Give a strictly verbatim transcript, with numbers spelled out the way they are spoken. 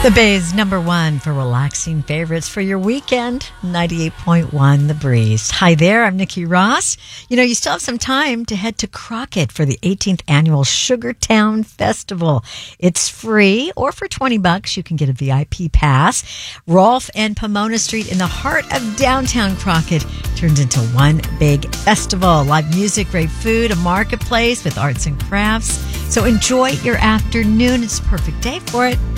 The Bay's number one for relaxing favorites for your weekend, ninety-eight point one The Breeze. Hi there, I'm Nikki Ross. You know, you still have some time to head to Crockett for the eighteenth Annual Sugartown Festival. It's free, or for twenty bucks, you can get a V I P pass. Rolfe and Pomona Street in the heart of downtown Crockett turns into one big festival. Live music, great food, a marketplace with arts and crafts. So enjoy your afternoon. It's a perfect day for it.